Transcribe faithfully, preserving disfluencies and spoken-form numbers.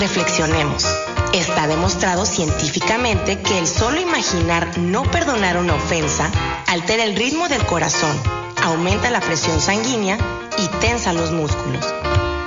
Reflexionemos. Está demostrado científicamente que el solo imaginar no perdonar una ofensa altera el ritmo del corazón, aumenta la presión sanguínea y tensa los músculos.